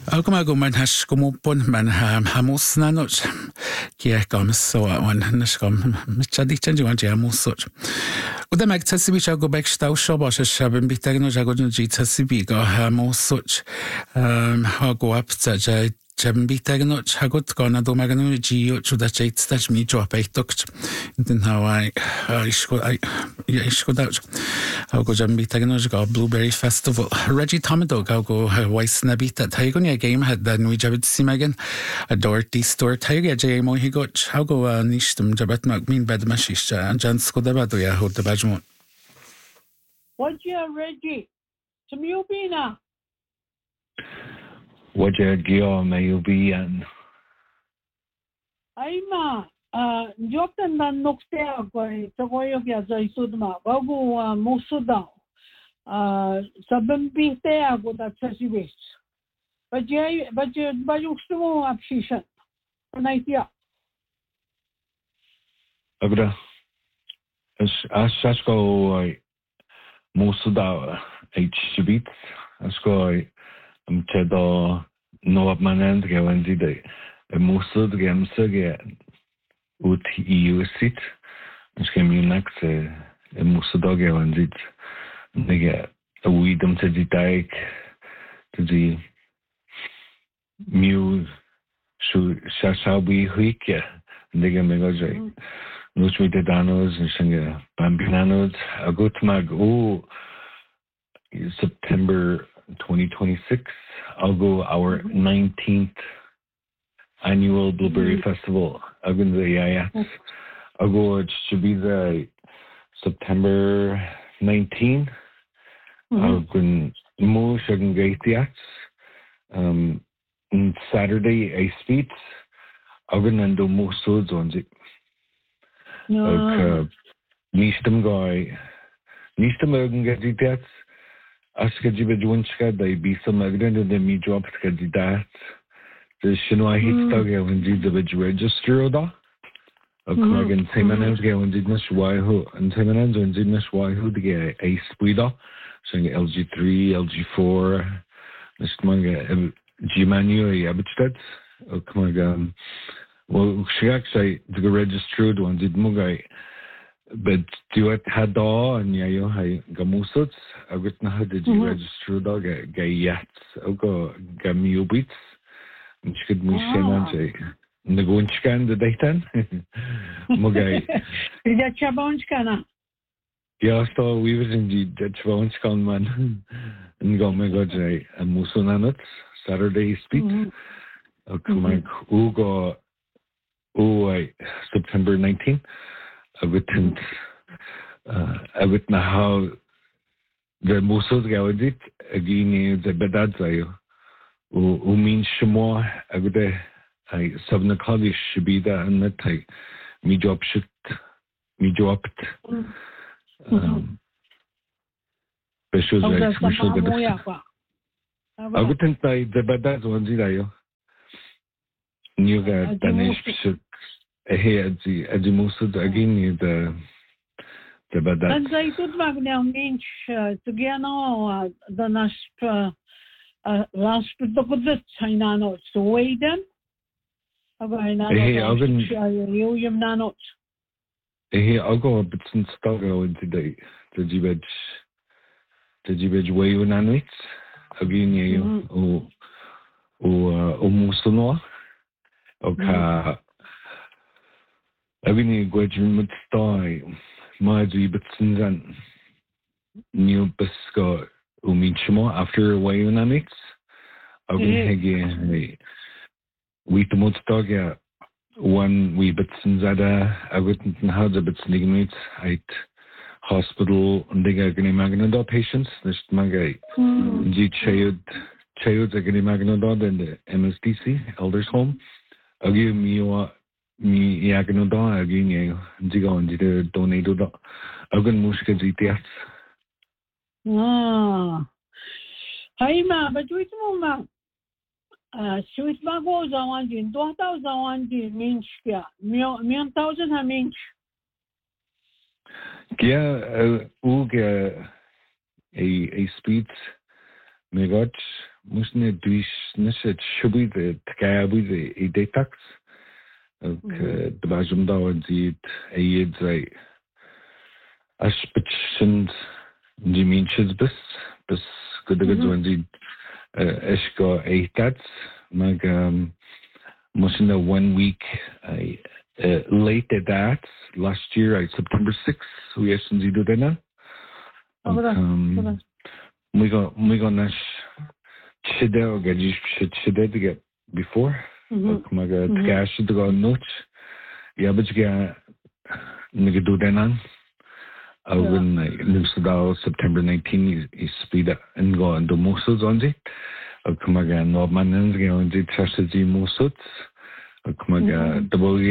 Alkumagu man haskumupun man hamusnanoch kia so on nashkom michadichan juan jamusoch. Uda mag tasibi go back stau shobosh shabin bitagno jagodno ji tasibi go hamusoch hago up ja Jambitagno chagot gona do magano gio chuda chaits touch me drop a tucked then how I should out. I'll go Jambitagno go Blueberry Festival. Reggie Tomado go Weiss Nabit at Tigonia game had then we jabbed Simagan a Dorothy store Tiger J. Mo he got how go Nishtum Jabbat Macmean bed mashish and Jan Skodabadoya hold the Bajmon. What's your Reggie? Some you been Wajar Gio Mayubian. I'm Jotan dan Noxtea going to go of Yazai Sudma, Babu Musuda, Sabin there with that Sessivis. But you still have Shishan, an idea. Agra Asasko Musuda H. Shibit, Asko. Tedo no manand gewanzi de musud gemsege ut iu sit skemiunak se musud gewanzi nege uidum te ditaik te di miu shu shasabi huike nege megoje nuchmite danos nge bambinanos agutmag u September 2026, I'll go our 19th annual Blueberry Festival. I'll go I'll go, it should be the September 19th. I'll go Mo Shagan Saturday, I speak. I'll go Nando Mo Sods on it. Nishtam Guy. Nishtam Ergan Gaitiats. Askajiba Junska, they be some agreement de me drop candidates. The Shinwa Hitstag when did the register da. A Kragan Temanans when did not why who and Temanans when did not why who to get a spuida, saying LG3, LG4, Nistmanga G Manu Abitstead. Oh, come on, well, she actually to registered one did Mugai. But do it had all and yayo hay gamusots. I got na had the register dog gayats. I go gamiubits. And she could me say the gunchkan the daytan. Mugay. Is that Chabonskana? Yeah, so we was indeed that Chabonskan man. And go me go jay a musunanot Saturday speak. I come like Ugo September 19th. I would know how the Musos Gaudit again the Bedadzayo, who means Shamo, I would I subnacolish should be there and that I me job shit, me job it. I would think the Bedad one Zidayo. New that Danish should. Here at the Musud again the Badat. And they could make now means to get no the last the China notes to weigh them. William Nanot. Here I'll go a bit since Togo in today. The Jibej way you nanwits again you o Musuno. Okay. Agni Gwajim Stoy, Maji Bitsinzan, New Bisco, Umichmo, after Wayunamix, Agni we to Mutstoga, one we Bitsinzada, I wouldn't know the Bitsnigmates, at hospital, Digagni Magnado patients, this Magai, G Chayud Agni Magnado, and the MSDC, Elders Home, Agi Miwa. Me Yaganoda again, Zigo and the donated Agan Muska GTS. Ah, hi, ma, but with Mama. Sweet Magos, I want you, 2,000 on the Minch, $1,000 a minch. Yeah, Uga a speed me got musne duis nese shubi the tkabi the detax de bajum da und sieht ayed sei aspitschend die minches bis good when sie esko eitats mag musne 1 week late at that last year September 6th we asked sie do dena we got nash chide or get chide to get before mag cash to go note yeah but get nigga do dena when like September 19 is speed up and go and do muscles on it come again no man and go and do strategy muscles come again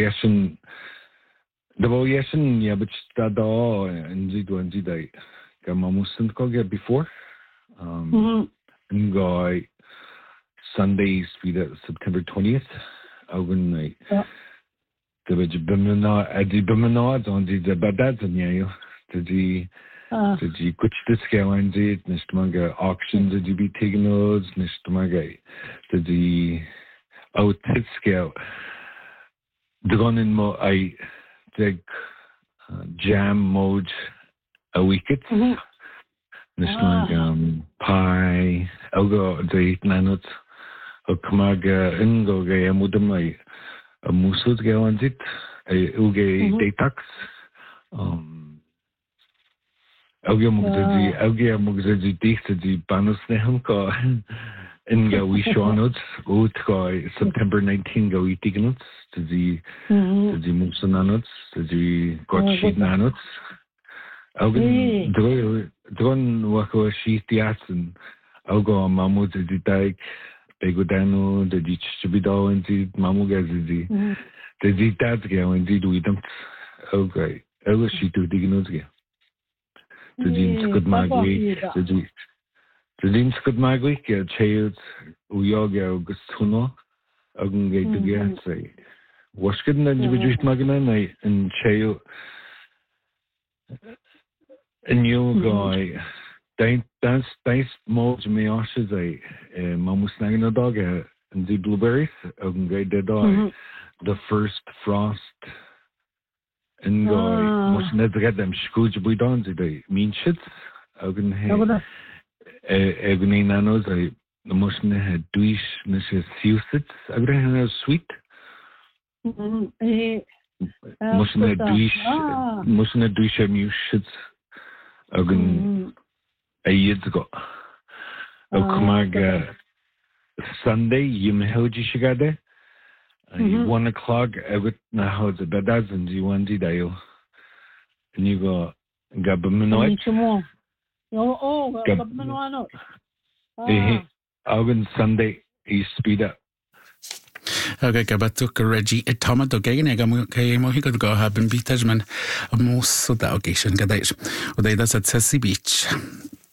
the variation yeah but that all and do and do come muscles go get before and go Sunday speed up September 20th when like the bimena on the bad and yeah did you kuch this scale and it nishmaga auctions did you be taking those nishmaga did you out hit scale the gun in mo I dig jam mode a wicket nishmaga pie algo the nanot kamaga ingo ga mudamai a musud scale and it uge detax Augie mugzi dichte die banus nehem ko in go we shonot out go September 19 go itignot to the musananots to the got sheet nanots Augie dron wako sheet diatsen Augo mamu to the dike begodano the ditch to be down the mamu gazi the dad go and do it okay Augo sheet to dignot the Dean's good magui, the Dean's good magui, a child, Uyoga, Augustuno, Ogungay to get say, was good and you would use Magana and child, and you guy, dance molds me ashes a Mamus Nagana dog and the blueberries, Ogungay the dog, the first frost. And go must never get them schools we don't today mean shit ogun egni nanos I must ne had duish nese siusit agreh sweet must ne duish mushit ogun a years ago okmaga Sunday yim hoji shigade 1 o'clock I would know how the bad and you want to dial and you go Gabamanoid August Sunday is speed up Okay, gabatuk Reggie Tomato again. I mo he could go have been beatajman most of the occasion gadaish. Or they does at Sassy Beach.